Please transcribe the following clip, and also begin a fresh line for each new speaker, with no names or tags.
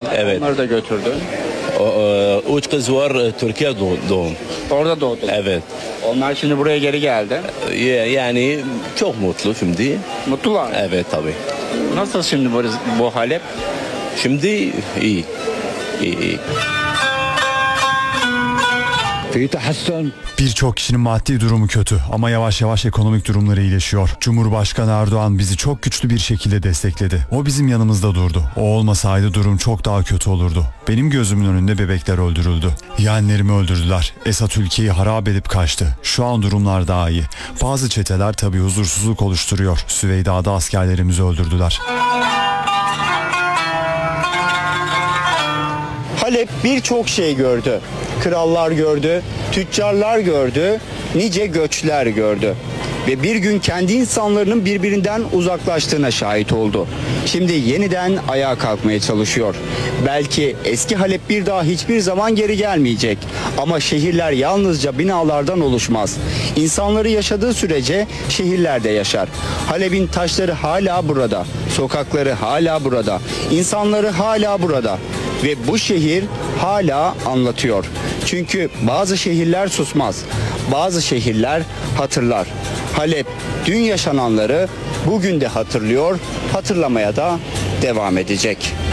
Evet.
Onları da götürdün.
Üç kız var, Türkiye doğum.
Orada doğdun.
Evet.
Onlar şimdi buraya geri geldi.
Yani çok mutlu şimdi.
Mutlular.
Evet tabii.
Nasıl şimdi bu Halep?
Şimdi iyi. İyi.
في تحسن.
Birçok kişinin maddi durumu kötü ama yavaş yavaş ekonomik durumları iyileşiyor. Cumhurbaşkanı Erdoğan bizi çok güçlü bir şekilde destekledi. O bizim yanımızda durdu. O olmasaydı durum çok daha kötü olurdu. Benim gözümün önünde bebekler öldürüldü. Yeğenlerimi öldürdüler. Esad ülkeyi harap edip kaçtı. Şu an durumlar daha iyi. Bazı çeteler tabii huzursuzluk oluşturuyor. Süveyda'da askerlerimizi öldürdüler.
Halep birçok şey gördü. Krallar gördü, tüccarlar gördü, nice göçler gördü. Ve bir gün kendi insanlarının birbirinden uzaklaştığına şahit oldu. Şimdi yeniden ayağa kalkmaya çalışıyor. Belki eski Halep bir daha hiçbir zaman geri gelmeyecek. Ama şehirler yalnızca binalardan oluşmaz. İnsanları yaşadığı sürece şehirler de yaşar. Halep'in taşları hala burada, sokakları hala burada, insanları hala burada. Ve bu şehir hala anlatıyor. Çünkü bazı şehirler susmaz. Bazı şehirler hatırlar. Halep dün yaşananları bugün de hatırlıyor, hatırlamaya da devam edecek.